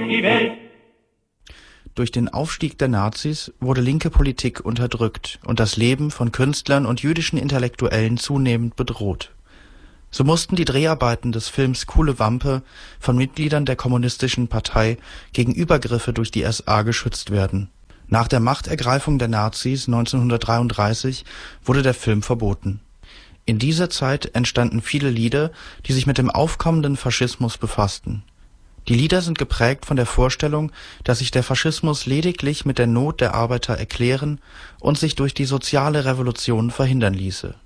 die Welt. Durch den Aufstieg der Nazis wurde linke Politik unterdrückt und das Leben von Künstlern und jüdischen Intellektuellen zunehmend bedroht. So mussten die Dreharbeiten des Films Coole Wampe von Mitgliedern der Kommunistischen Partei gegen Übergriffe durch die SA geschützt werden. Nach der Machtergreifung der Nazis 1933 wurde der Film verboten. In dieser Zeit entstanden viele Lieder, die sich mit dem aufkommenden Faschismus befassten. Die Lieder sind geprägt von der Vorstellung, dass sich der Faschismus lediglich mit der Not der Arbeiter erklären und sich durch die soziale Revolution verhindern ließe